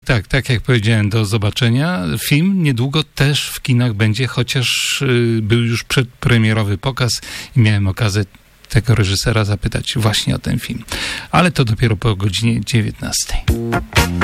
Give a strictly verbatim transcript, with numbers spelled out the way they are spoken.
tak, tak jak powiedziałem, do zobaczenia. Film niedługo też w kinach będzie, chociaż y, był już przedpremierowy pokaz i miałem okazję tego reżysera zapytać właśnie o ten film. Ale to dopiero po godzinie dziewiętnastej.